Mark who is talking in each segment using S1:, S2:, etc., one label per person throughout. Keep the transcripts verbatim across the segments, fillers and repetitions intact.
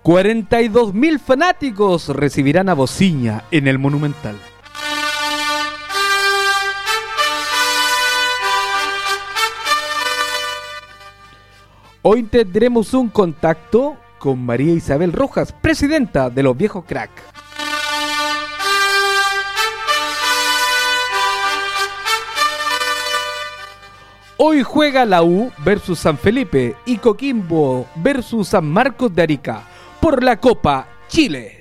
S1: cuarenta y dos mil fanáticos recibirán a Bociña en el Monumental. Hoy tendremos un contacto con María Isabel Rojas, presidenta de los Viejos Crack. Hoy juega la U versus San Felipe y Coquimbo versus San Marcos de Arica por la Copa Chile.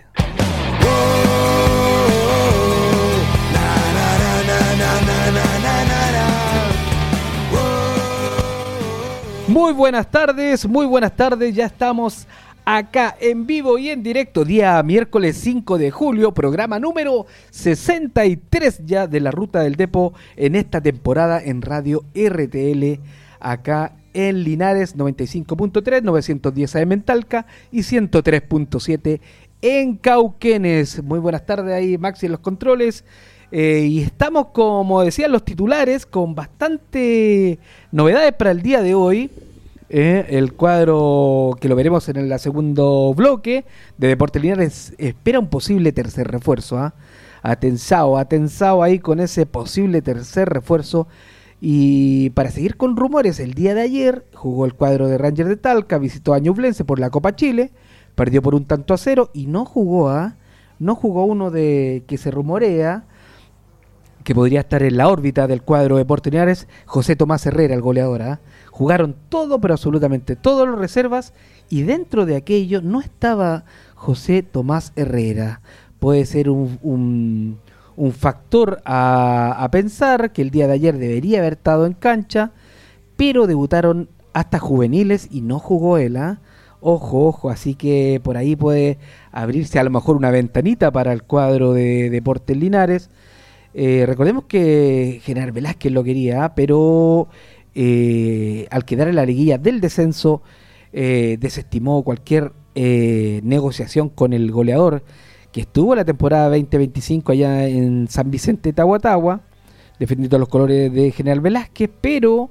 S1: Muy buenas tardes, muy buenas tardes, ya estamos acá en vivo y en directo, día miércoles cinco de julio, programa número sesenta y tres ya de la Ruta del Depo en esta temporada en Radio R T L, acá en Linares, noventa y cinco punto tres, novecientos diez A M en Talca y ciento tres punto siete en Cauquenes. Muy buenas tardes ahí, Maxi en los controles. Eh, y estamos, como decían los titulares, con bastante novedades para el día de hoy. Eh, el cuadro que lo veremos en el segundo bloque de Deportes Linares espera un posible tercer refuerzo. ¿eh? Atensado, atensado ahí con ese posible tercer refuerzo. Y para seguir con rumores, el día de ayer jugó el cuadro de Rangers de Talca, visitó a Ñublense por la Copa Chile, perdió por un tanto a cero y no jugó, ¿eh? no jugó uno de que se rumorea que podría estar en la órbita del cuadro de Deportes Linares, José Tomás Herrera, el goleador. ¿eh? Jugaron todo, pero absolutamente todos los reservas, y dentro de aquello no estaba José Tomás Herrera. Puede ser un, un, un factor a, a pensar, que el día de ayer debería haber estado en cancha, pero debutaron hasta juveniles y no jugó él. ¿eh? Ojo, ojo, así que por ahí puede abrirse a lo mejor una ventanita para el cuadro de Deportes Linares. Eh, recordemos que General Velázquez lo quería, pero eh, al quedar en la liguilla del descenso eh, desestimó cualquier eh, negociación con el goleador que estuvo la temporada veinte veinticinco allá en San Vicente Tahuatahua defendiendo los colores de General Velázquez, pero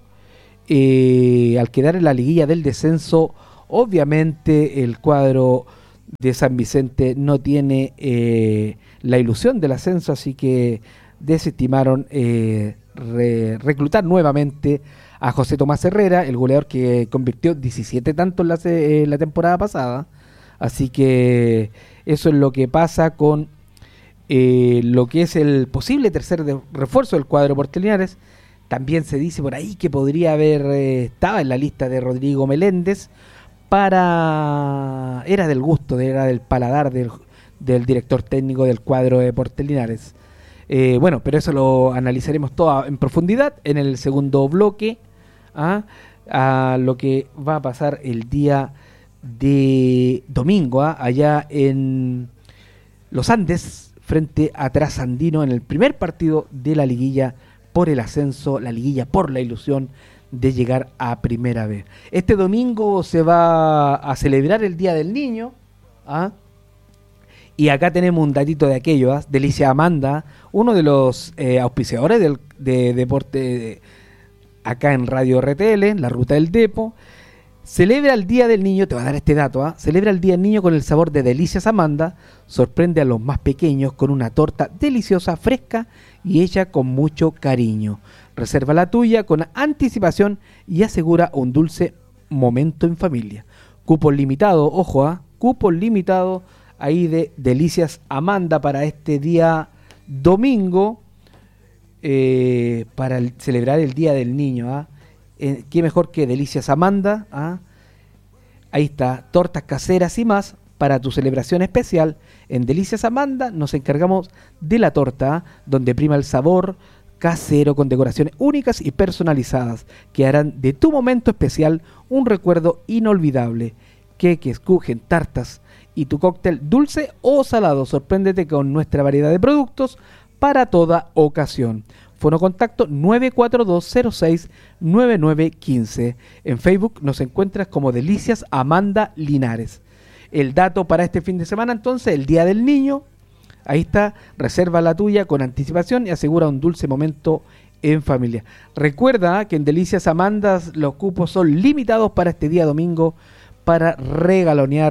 S1: eh, al quedar en la liguilla del descenso, obviamente el cuadro de San Vicente no tiene eh, la ilusión del ascenso, así que desestimaron eh, re, reclutar nuevamente a José Tomás Herrera, el goleador que convirtió diecisiete tantos la, eh, la temporada pasada. Así que eso es lo que pasa con eh, lo que es el posible tercer de, refuerzo del cuadro Deportes Linares. También se dice por ahí que podría haber eh, estaba en la lista de Rodrigo Meléndez, para era del gusto, era del paladar del, del director técnico del cuadro de Deportes Linares. Eh, bueno, pero eso lo analizaremos todo en profundidad en el segundo bloque, ¿ah? a lo que va a pasar el día de domingo, ¿ah? allá en Los Andes, frente a Trasandino, en el primer partido de la liguilla por el ascenso, la liguilla por la ilusión de llegar a primera vez. Este domingo se va a celebrar el Día del Niño, ¿ah? y acá tenemos un datito de aquello, ¿eh? Delicia Amanda, uno de los eh, auspiciadores del, de deporte de, acá en Radio R T L, la Ruta del Depo, celebra el Día del Niño, te va a dar este dato, ¿eh? celebra el Día del Niño con el sabor de Delicias Amanda, sorprende a los más pequeños con una torta deliciosa, fresca y hecha con mucho cariño. Reserva la tuya con anticipación y asegura un dulce momento en familia. Cupo limitado, ojo, ¿eh? cupo limitado ahí de Delicias Amanda para este día domingo, eh, para el, celebrar el Día del Niño. ¿ah? Eh, ¿Qué mejor que Delicias Amanda? ¿ah? Ahí está, tortas caseras y más para tu celebración especial. En Delicias Amanda nos encargamos de la torta, ¿ah? donde prima el sabor casero con decoraciones únicas y personalizadas que harán de tu momento especial un recuerdo inolvidable. Queques, kuchen, tartas y tu cóctel dulce o salado. Sorpréndete con nuestra variedad de productos para toda ocasión. Fono contacto nueve cuatro dos cero seis nueve nueve uno cinco. En Facebook nos encuentras como Delicias Amanda Linares. El dato para este fin de semana, entonces, el Día del Niño. Ahí está, reserva la tuya con anticipación y asegura un dulce momento en familia. Recuerda que en Delicias Amanda los cupos son limitados para este día domingo, para regalonear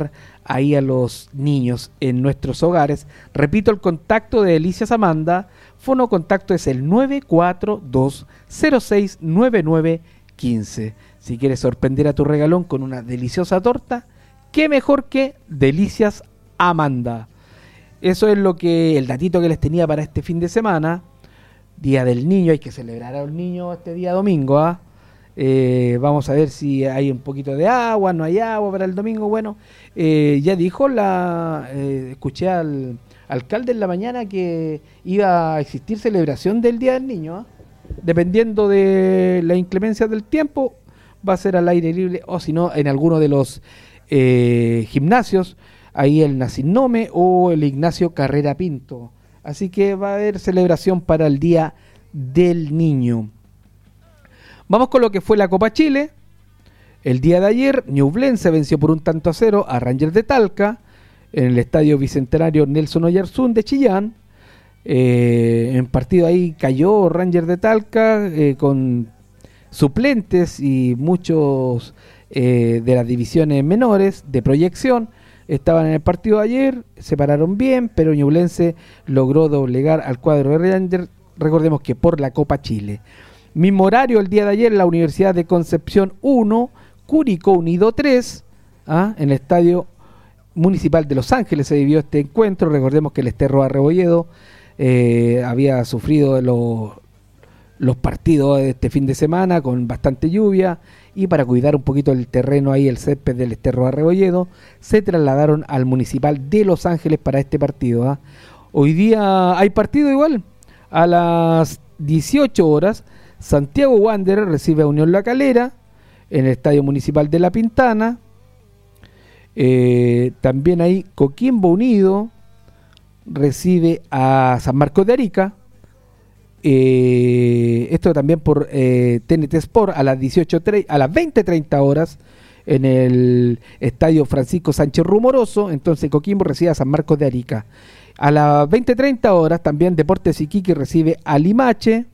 S1: ahí a los niños en nuestros hogares. Repito, el contacto de Delicias Amanda, fono contacto es el nueve cuatro dos cero seis nueve nueve uno cinco. Si quieres sorprender a tu regalón con una deliciosa torta, qué mejor que Delicias Amanda. Eso es lo que el datito que les tenía para este fin de semana. Día del Niño, hay que celebrar a los niños este día domingo, ¿ah? Eh, vamos a ver si hay un poquito de agua, no hay agua para el domingo. Bueno, eh, ya dijo la eh, escuché al alcalde en la mañana que iba a existir celebración del Día del Niño, ¿eh? Dependiendo de la inclemencia del tiempo, va a ser al aire libre o si no en alguno de los eh, gimnasios, ahí el Nacinome o el Ignacio Carrera Pinto. Así que va a haber celebración para el Día del Niño. Vamos con lo que fue la Copa Chile. El día de ayer, Ñublense venció por un tanto a cero a Rangers de Talca en el Estadio Bicentenario Nelson Oyarzún de Chillán. Eh, en partido ahí cayó Rangers de Talca eh, con suplentes y muchos eh, de las divisiones menores de proyección. Estaban en el partido de ayer, se pararon bien, pero Ñublense logró doblegar al cuadro de Rangers, recordemos que por la Copa Chile. Mismo horario el día de ayer, la Universidad de Concepción uno, Curicó Unido tres, ¿ah? En el Estadio Municipal de Los Ángeles se vivió este encuentro. Recordemos que el Esterro Arrebolledo eh, había sufrido los, los partidos de este fin de semana con bastante lluvia, y para cuidar un poquito el terreno ahí, el césped del Esterro Arrebolledo, se trasladaron al Municipal de Los Ángeles para este partido, ¿ah? Hoy día hay partido igual, a las dieciocho horas, Santiago Wanderers recibe a Unión La Calera en el Estadio Municipal de La Pintana. Eh, también ahí Coquimbo Unido recibe a San Marcos de Arica. Eh, esto también por eh, T N T Sport a las dieciocho a las veinte treinta horas en el Estadio Francisco Sánchez Rumoroso. Entonces Coquimbo recibe a San Marcos de Arica. A las veinte treinta horas también Deportes Iquique recibe a Limache.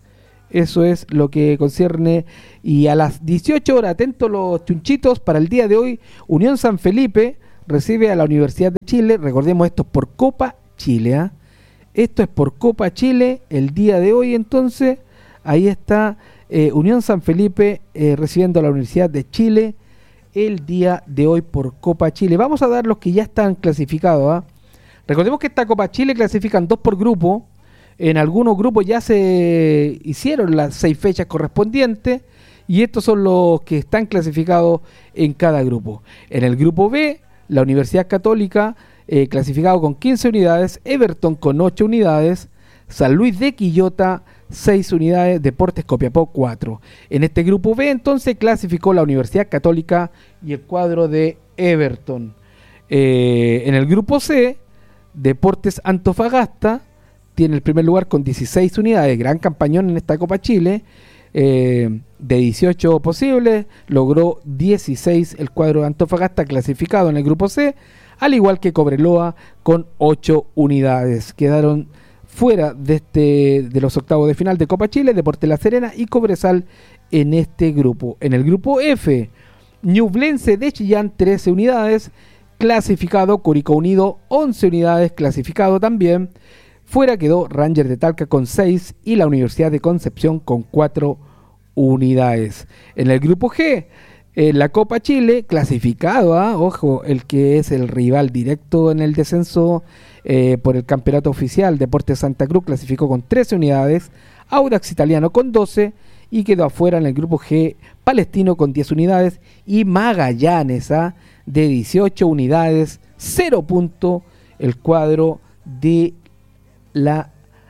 S1: Eso es lo que concierne. Y a las dieciocho horas, atentos los chunchitos, para el día de hoy, Unión San Felipe recibe a la Universidad de Chile. Recordemos, esto es por Copa Chile, ¿eh? Esto es por Copa Chile el día de hoy. Entonces, ahí está eh, Unión San Felipe eh, recibiendo a la Universidad de Chile el día de hoy por Copa Chile. Vamos a dar los que ya están clasificados, ¿eh? Recordemos que esta Copa Chile clasifican dos por grupo. En algunos grupos ya se hicieron las seis fechas correspondientes y estos son los que están clasificados en cada grupo. En el grupo B, la Universidad Católica eh, clasificado con quince unidades, Everton con ocho unidades, San Luis de Quillota seis unidades, Deportes Copiapó cuatro. En este grupo B entonces clasificó la Universidad Católica y el cuadro de Everton. Eh, en el grupo C, Deportes Antofagasta tiene el primer lugar con dieciséis unidades, gran campañón en esta Copa Chile, eh, de dieciocho posibles, logró dieciséis el cuadro de Antofagasta clasificado en el grupo C, al igual que Cobreloa con ocho unidades. Quedaron fuera de este de los octavos de final de Copa Chile, Deportes La Serena y Cobresal en este grupo. En el grupo F, Ñublense de Chillán trece unidades, clasificado Curicó Unido once unidades, clasificado también. Fuera quedó Rangers de Talca con seis y la Universidad de Concepción con cuatro unidades. En el grupo G, en la Copa Chile, clasificado, ¿eh? Ojo, el que es el rival directo en el descenso eh, por el campeonato oficial, Deportes Santa Cruz, clasificó con trece unidades, Audax Italiano con doce y quedó afuera en el grupo G, Palestino con diez unidades y Magallanes, ¿eh? de dieciocho unidades, cero puntos, el cuadro de la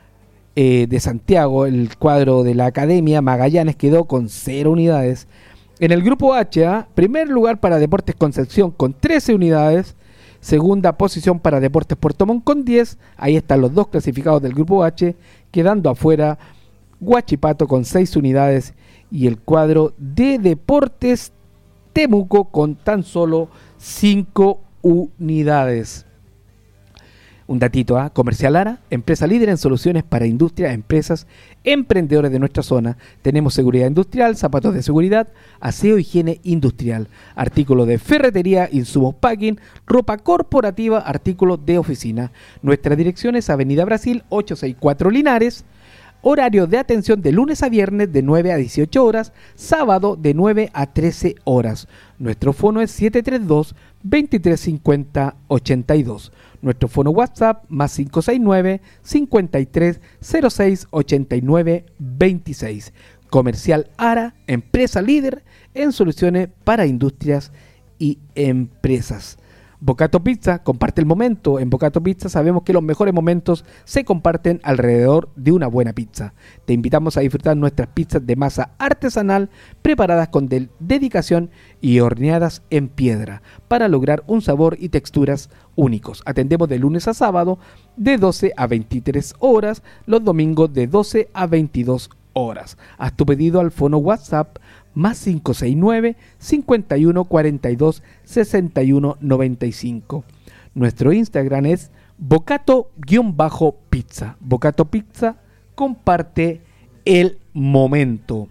S1: eh, de Santiago, el cuadro de la Academia Magallanes quedó con cero unidades. En el grupo H, ¿eh? primer lugar para Deportes Concepción con trece unidades, segunda posición para Deportes Puerto Montt con diez, ahí están los dos clasificados del grupo H, quedando afuera Huachipato con seis unidades y el cuadro de Deportes Temuco con tan solo cinco unidades. Un datito, ¿ah? Comercial Ara, empresa líder en soluciones para industria, empresas, emprendedores de nuestra zona. Tenemos seguridad industrial, zapatos de seguridad, aseo, higiene industrial, artículos de ferretería, insumos packing, ropa corporativa, artículos de oficina. Nuestra dirección es Avenida Brasil ochocientos sesenta y cuatro Linares. Horario de atención de lunes a viernes de nueve a dieciocho horas, sábado de nueve a trece horas. Nuestro fono es siete tres dos, dos tres cinco cero, ocho dos. Nuestro fono WhatsApp más cinco seis nueve, cinco tres cero seis, ocho nueve dos seis. Comercial Ara, empresa líder en soluciones para industrias y empresas. Bocato Pizza, comparte el momento. En Bocato Pizza sabemos que los mejores momentos se comparten alrededor de una buena pizza. Te invitamos a disfrutar nuestras pizzas de masa artesanal preparadas con de- dedicación y horneadas en piedra para lograr un sabor y texturas únicos. Atendemos de lunes a sábado de doce a veintitrés horas, los domingos de doce a veintidós horas. Haz tu pedido al fono WhatsApp más cinco seis nueve, cinco uno cuatro dos, seis uno nueve cinco. Nuestro Instagram es bocato-pizza. Bocato Pizza comparte el momento.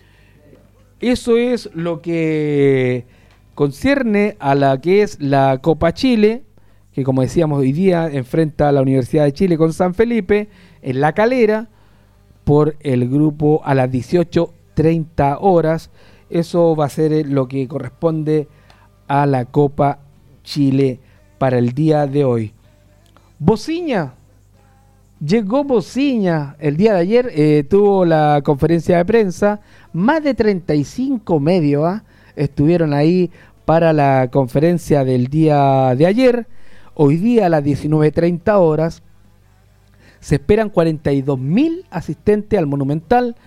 S1: Eso es lo que concierne a la que es la Copa Chile, que como decíamos hoy día enfrenta a la Universidad de Chile con San Felipe en La Calera por el grupo a las dieciocho treinta horas. Eso va a ser lo que corresponde a la Copa Chile para el día de hoy. Bociña, llegó Bociña el día de ayer, eh, tuvo la conferencia de prensa, más de treinta y cinco medios ¿eh? estuvieron ahí para la conferencia del día de ayer. Hoy día a las diecinueve treinta horas se esperan cuarenta y dos mil asistentes al Monumental.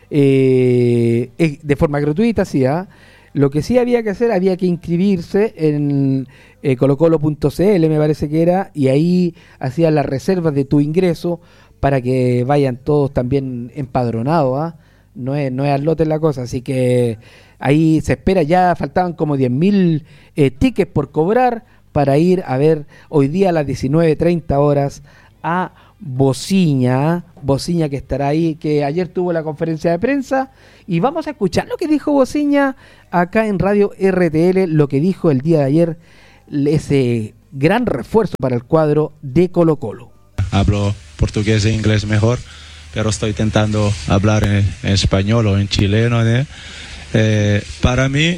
S1: Eh, de forma gratuita, sí, ¿eh? Lo que sí había que hacer, había que inscribirse en eh, colocolo punto c l, me parece que era, y ahí hacían las reservas de tu ingreso para que vayan todos también empadronados, ¿eh? No es, no es al lote la cosa, así que ahí se espera, ya faltaban como diez mil eh, tickets por cobrar para ir a ver hoy día a las diecinueve treinta horas a Bociña, Bociña que estará ahí, que ayer tuvo la conferencia de prensa, y vamos a escuchar lo que dijo Bociña acá en Radio R T L, lo que dijo el día de ayer, ese gran refuerzo para el cuadro de Colo-Colo.
S2: Hablo portugués e inglés mejor, pero estoy intentando hablar en, en español o en chileno, ¿no? Eh, para mí,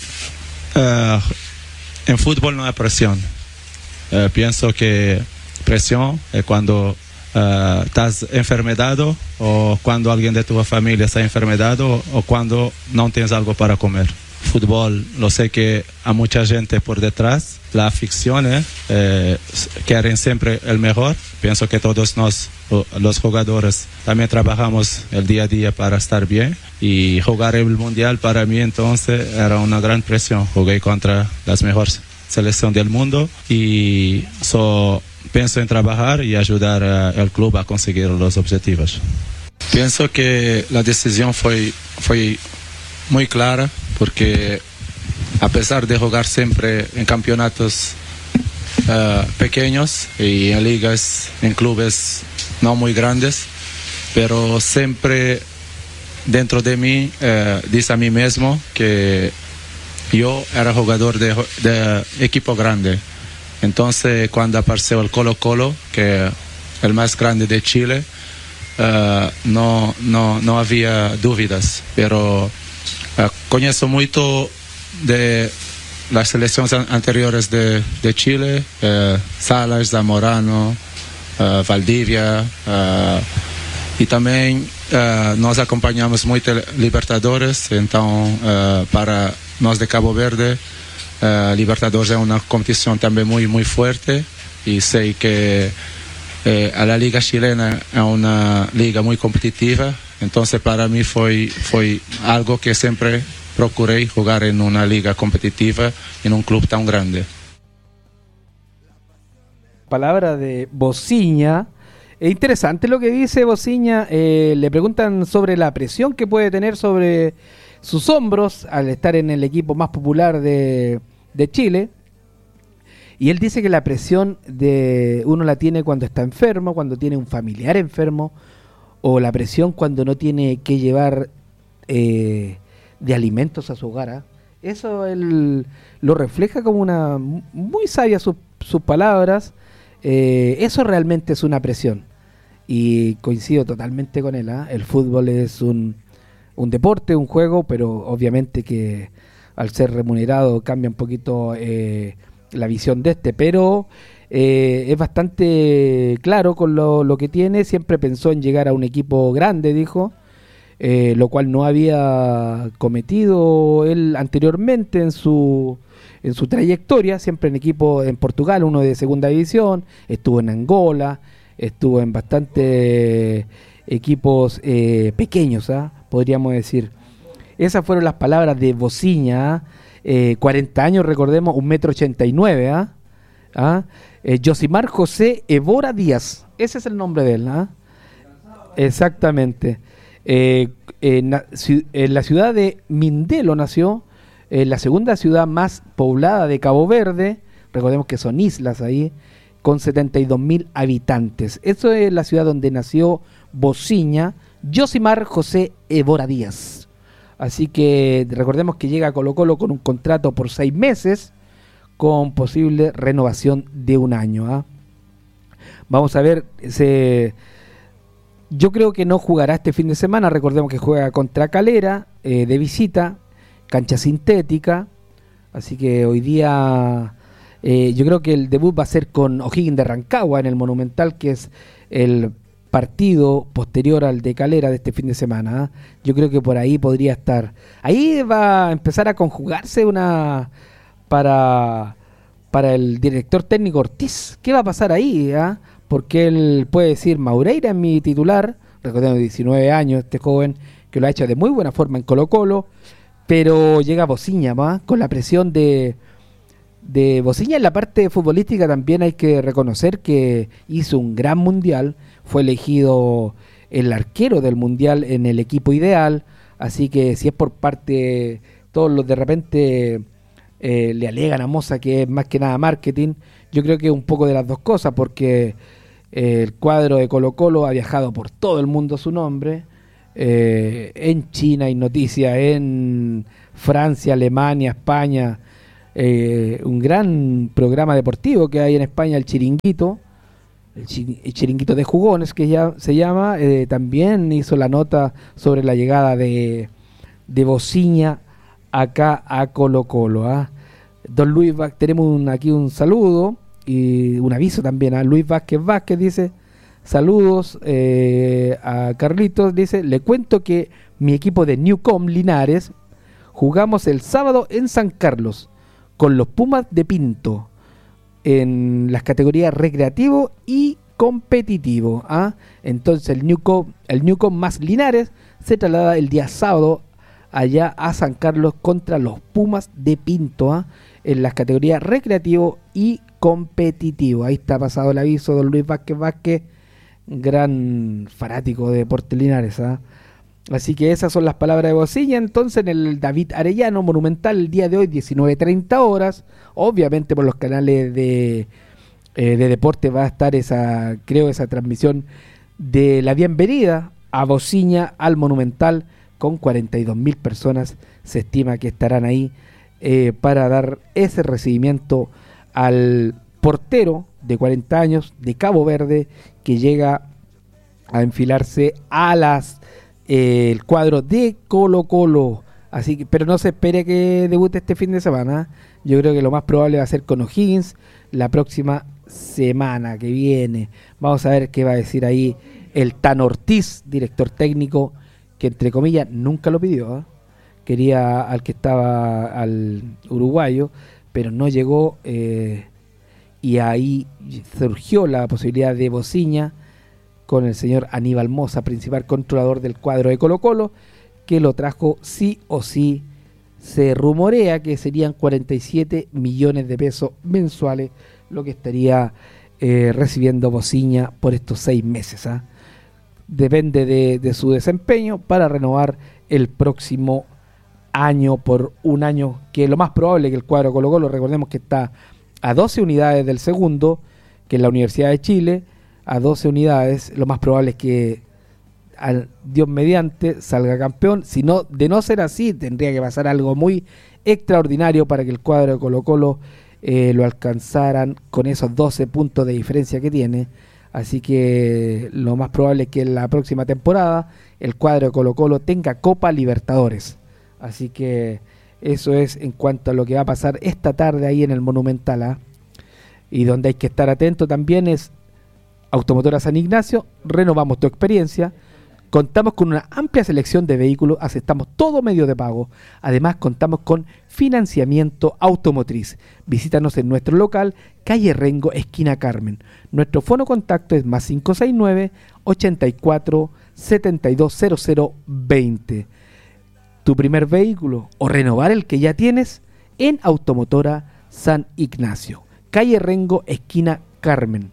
S2: uh, en fútbol no hay presión. Uh, pienso que presión es cuando Uh, estás enfermedado o cuando alguien de tu familia está enfermedado o cuando no tienes algo para comer. Fútbol, lo sé que a mucha gente por detrás, la afición eh, eh, quieren siempre el mejor. Pienso que todos nos, los jugadores, también trabajamos el día a día para estar bien, y jugar el mundial para mí entonces era una gran presión. Jugué contra las mejores selecciones del mundo y so, pienso en trabajar y ayudar al club a conseguir los objetivos. Pienso que la decisión fue, fue muy clara, porque a pesar de jugar siempre en campeonatos uh, pequeños y en ligas, en clubes no muy grandes, pero siempre dentro de mí uh, dice a mí mismo que yo era jugador de, de equipo grande. Entonces, cuando apareció el Colo-Colo, que es el más grande de Chile, uh, no, no, no había dudas. Pero uh, conozco mucho de las selecciones anteriores de, de Chile, uh, Salas, Zamorano, uh, Valdivia, uh, y también uh, nos acompañamos mucho Libertadores. Entonces, uh, para nos de Cabo Verde, Uh, Libertadores es una competición también muy muy fuerte, y sé que eh, a la liga chilena es una liga muy competitiva. Entonces para mí fue, fue algo que siempre procuré, jugar en una liga competitiva en un club tan grande.
S1: Palabra de Bociña. Es interesante lo que dice Bociña. Eh, le preguntan sobre la presión que puede tener sobre sus hombros al estar en el equipo más popular de, de Chile, Y él dice que la presión de uno la tiene cuando está enfermo, cuando tiene un familiar enfermo, o la presión cuando no tiene que llevar eh, de alimentos a su hogar. ¿eh? Eso él lo refleja como una muy sabia sus sus palabras. Eh, eso realmente es una presión. Y coincido totalmente con él. ¿eh? El fútbol es un, un deporte, un juego, pero obviamente que al ser remunerado cambia un poquito eh, la visión de este, pero eh, es bastante claro con lo, lo que tiene. Siempre pensó en llegar a un equipo grande, dijo, eh, lo cual no había cometido él anteriormente en su en su trayectoria, siempre en equipo en Portugal, uno de segunda división, estuvo en Angola, estuvo en bastantes equipos eh, pequeños, ¿eh? podríamos decir. Esas fueron las palabras de Bociña, eh, cuarenta años, recordemos, un metro ochenta y nueve, ¿ah? ¿Ah? Eh, Josimar José Evora Díaz, ese es el nombre de él, ¿ah? Exactamente. Eh, en, la, en la ciudad de Mindelo nació, en la segunda ciudad más poblada de Cabo Verde, recordemos que son islas ahí, con setenta y dos mil habitantes. Eso es la ciudad donde nació Bociña, Josimar José Evora Díaz. Así que recordemos que llega a Colo Colo con un contrato por seis meses, con posible renovación de un año. ¿eh? Vamos a ver, se... yo creo que no jugará este fin de semana, recordemos que juega contra Calera, eh, de visita, cancha sintética, así que hoy día eh, yo creo que el debut va a ser con O'Higgins de Rancagua en el Monumental, que es el partido posterior al de Calera de este fin de semana. ¿eh? Yo creo que por ahí podría estar. Ahí va a empezar a conjugarse una para para el director técnico Ortiz. ¿Qué va a pasar ahí? ¿eh? Porque él puede decir, Maureira es mi titular, recordemos diecinueve años, este joven que lo ha hecho de muy buena forma en Colo Colo, pero llega Bociña, ¿va? Con la presión de de Bociña en la parte futbolística. También hay que reconocer que hizo un gran mundial, fue elegido el arquero del mundial en el equipo ideal, así que si es por parte, todos los de repente eh, le alegan a Moza que es más que nada marketing, yo creo que es un poco de las dos cosas, porque eh, el cuadro de Colo Colo ha viajado por todo el mundo su nombre, eh, en China hay noticias, en Francia, Alemania, España, Eh, un gran programa deportivo que hay en España, el Chiringuito, el, chi, el Chiringuito de Jugones, que ya se llama, eh, también hizo la nota sobre la llegada de, de Bociña acá a Colo Colo. ¿eh? Don Luis, tenemos un, aquí un saludo y un aviso también a ¿eh? Luis Vázquez Vázquez dice, saludos eh, a Carlitos, dice, le cuento que mi equipo de Newcom Linares jugamos el sábado en San Carlos con los Pumas de Pinto en las categorías recreativo y competitivo. ¿ah? Entonces el Newcom, el Newcom más Linares se traslada el día sábado allá a San Carlos contra los Pumas de Pinto ¿ah? en las categorías recreativo y competitivo. Ahí está pasado el aviso, don Luis Vázquez Vázquez, gran fanático de Deportes Linares. ¿ah? Así que esas son las palabras de Bociña. Entonces en el David Arellano Monumental el día de hoy, diecinueve treinta horas, obviamente por los canales de, eh, de deporte va a estar esa, creo, esa transmisión de la bienvenida a Bociña al Monumental, con cuarenta y dos mil personas se estima que estarán ahí eh, para dar ese recibimiento al portero de cuarenta años de Cabo Verde, que llega a enfilarse a las Eh, el cuadro de Colo Colo, así que, pero no se espere que debute este fin de semana. Yo creo que lo más probable va a ser con O'Higgins la próxima semana que viene. Vamos a ver qué va a decir ahí el Tan Ortiz, director técnico, que entre comillas nunca lo pidió, ¿eh? Quería al que estaba, al uruguayo, pero no llegó, eh, y ahí surgió la posibilidad de Bociña con el señor Aníbal Moza, principal controlador del cuadro de Colo Colo, que lo trajo sí o sí. Se rumorea que serían cuarenta y siete millones de pesos mensuales lo que estaría eh, recibiendo Bociña por estos seis meses. ¿eh? Depende de, de su desempeño para renovar el próximo año por un año, que lo más probable que el cuadro Colo Colo, recordemos que está a doce unidades del segundo, que es la Universidad de Chile, a doce unidades. Lo más probable es que al Dios mediante salga campeón. Si no, de no ser así, tendría que pasar algo muy extraordinario para que el cuadro de Colo-Colo eh, lo alcanzaran con esos doce puntos de diferencia que tiene. Así que lo más probable es que en la próxima temporada el cuadro de Colo-Colo tenga Copa Libertadores. Así que eso es en cuanto a lo que va a pasar esta tarde ahí en el Monumental, ¿eh? Y donde hay que estar atento también es Automotora San Ignacio. Renovamos tu experiencia. Contamos con una amplia selección de vehículos, aceptamos todo medio de pago. Además, contamos con financiamiento automotriz. Visítanos en nuestro local, calle Rengo, esquina Carmen. Nuestro fono contacto es más cinco seis nueve, ochenta y cuatro, setenta y dos cero cero veinte. Tu primer vehículo o renovar el que ya tienes en Automotora San Ignacio, calle Rengo, esquina Carmen.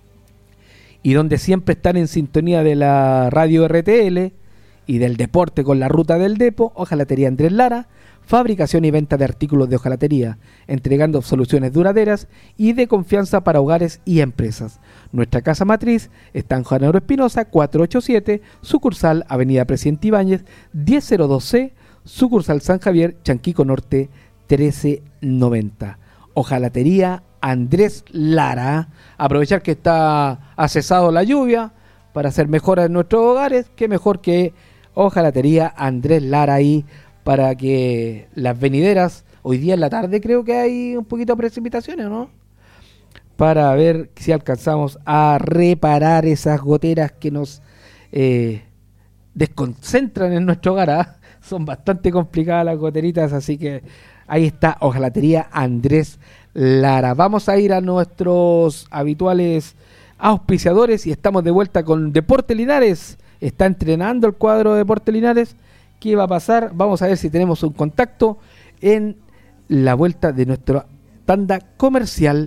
S1: Y donde siempre están en sintonía de la radio R T L y del deporte con la ruta del Depo, Hojalatería Andrés Lara, fabricación y venta de artículos de hojalatería, entregando soluciones duraderas y de confianza para hogares y empresas. Nuestra casa matriz está en Juan Auro Espinosa, cuatrocientos ochenta y siete, sucursal Avenida Presidente Ibáñez, diez cero dos C, sucursal San Javier, Chanquico Norte, trece noventa. Hojalatería Andrés Lara. Aprovechar que está ha cesado la lluvia para hacer mejoras en nuestros hogares. Qué mejor que Hojalatería Andrés Lara ahí para que las venideras, hoy día en la tarde creo que hay un poquito de precipitaciones, ¿no? Para ver si alcanzamos a reparar esas goteras que nos eh, desconcentran en nuestro hogar, ¿eh? Son bastante complicadas las goteritas, así que ahí está Hojalatería Andrés Lara. Vamos a ir a nuestros habituales auspiciadores y estamos de vuelta con Deportes Linares. Está entrenando el cuadro de Deportes Linares. ¿Qué va a pasar? Vamos a ver si tenemos un contacto en la vuelta de nuestra tanda comercial.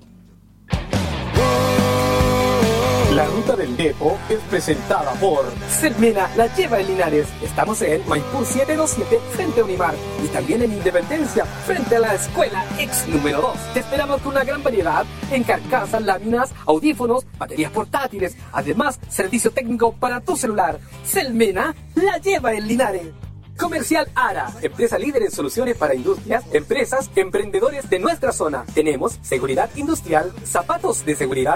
S3: La ruta del Depo es presentada por Selmena, la lleva en Linares. Estamos en Maipú setecientos veintisiete frente a Unimar y también en Independencia frente a la escuela ex número dos. Te esperamos con una gran variedad en carcasas, láminas, audífonos, baterías portátiles. Además, servicio técnico para tu celular. Selmena, la lleva en Linares. Comercial Ara, empresa líder en soluciones para industrias, empresas, emprendedores de nuestra zona. Tenemos seguridad industrial, zapatos de seguridad,